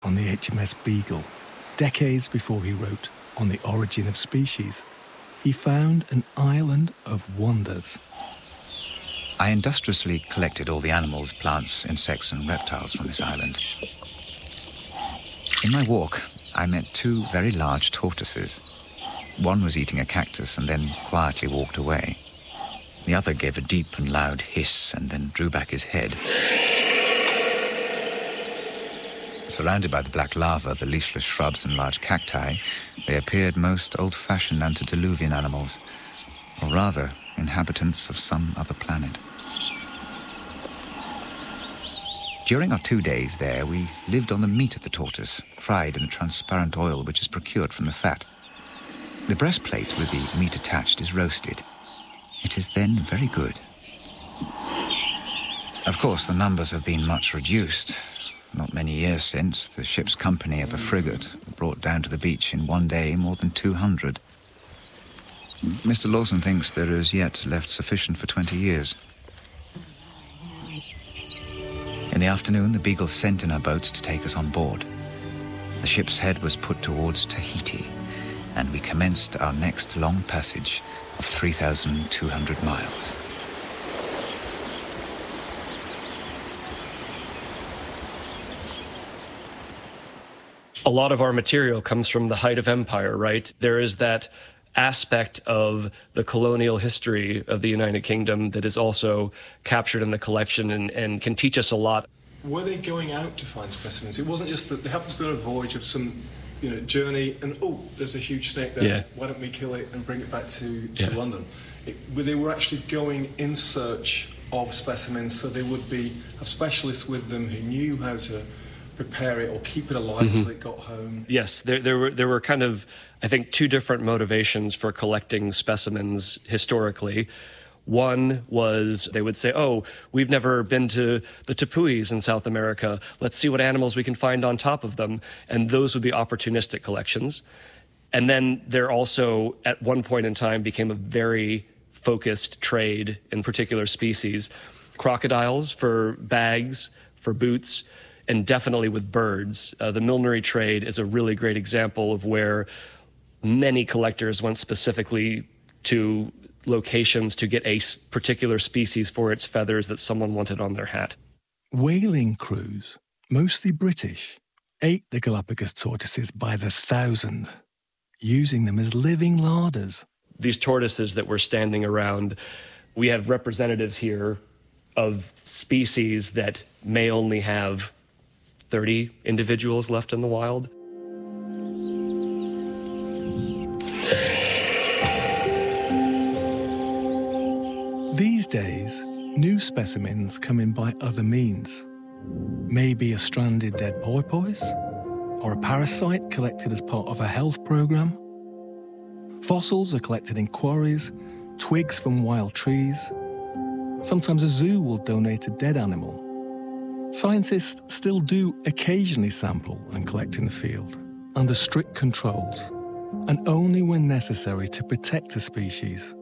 on the HMS Beagle, decades before he wrote On the Origin of Species. He found an island of wonders. I industriously collected all the animals, plants, insects and reptiles from this island. In my walk, I met two very large tortoises. One was eating a cactus and then quietly walked away. The other gave a deep and loud hiss and then drew back his head. Surrounded by the black lava, the leafless shrubs and large cacti, they appeared most old-fashioned antediluvian animals, or rather, inhabitants of some other planet. During our 2 days there, we lived on the meat of the tortoise, fried in the transparent oil which is procured from the fat. The breastplate with the meat attached is roasted. It is then very good. Of course, the numbers have been much reduced. Not many years since, the ship's company of a frigate brought down to the beach in one day more than 200. Mr. Lawson thinks there is yet left sufficient for 20 years. In the afternoon, the Beagle sent in her boats to take us on board. The ship's head was put towards Tahiti, and we commenced our next long passage of 3,200 miles. A lot of our material comes from the height of empire, right? There is that aspect of the colonial history of the United Kingdom that is also captured in the collection and can teach us a lot. Were they going out to find specimens? It wasn't just that they happened to be on a voyage of some journey and, oh, there's a huge snake there, yeah. Why don't we kill it and bring it back to London? They were actually going in search of specimens, so they would have specialists with them who knew how to prepare it or keep it alive until it got home. Yes, there were kind of, I think, two different motivations for collecting specimens historically. One was they would say, oh, we've never been to the Tepuis in South America. Let's see what animals we can find on top of them. And those would be opportunistic collections. And then there also, at one point in time, became a very focused trade in particular species. Crocodiles for bags, for boots, and definitely with birds. The millinery trade is a really great example of where many collectors went specifically to locations to get a particular species for its feathers that someone wanted on their hat. Whaling crews, mostly British, ate the Galapagos tortoises by the thousand, using them as living larders. These tortoises that were standing around, we have representatives here of species that may only have 30 individuals left in the wild. These days, new specimens come in by other means. Maybe a stranded dead porpoise, or a parasite collected as part of a health program. Fossils are collected in quarries, twigs from wild trees. Sometimes a zoo will donate a dead animal. Scientists still do occasionally sample and collect in the field, under strict controls, and only when necessary to protect a species.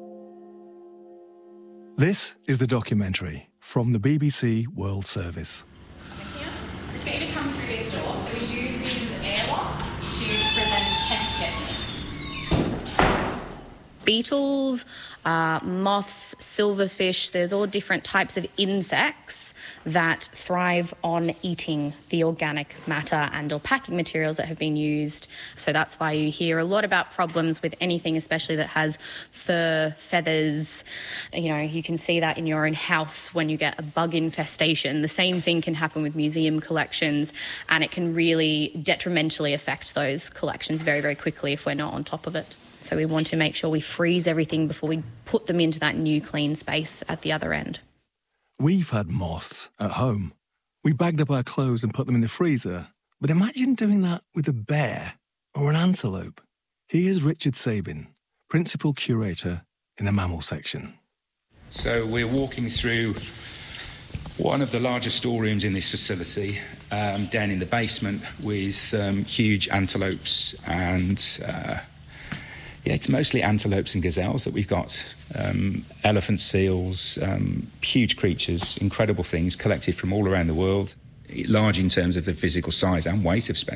This is the documentary from the BBC World Service. Just get you to come through this door. So we use these as airlocks to prevent pest getting in. Beetles, moths, silverfish, there's all different types of insects that thrive on eating the organic matter and or packing materials that have been used. So that's why you hear a lot about problems with anything, especially that has fur, feathers. You can see that in your own house when you get a bug infestation. The same thing can happen with museum collections, and it can really detrimentally affect those collections very, very quickly if we're not on top of it. So we want to make sure we freeze everything before we put them into that new clean space at the other end. We've had moths at home. We bagged up our clothes and put them in the freezer. But imagine doing that with a bear or an antelope. Here's Richard Sabin, Principal Curator in the mammal section. So we're walking through one of the largest storerooms in this facility, down in the basement with huge antelopes and... it's mostly antelopes and gazelles that we've got. Elephant seals, huge creatures, incredible things collected from all around the world, large in terms of the physical size and weight of specimens.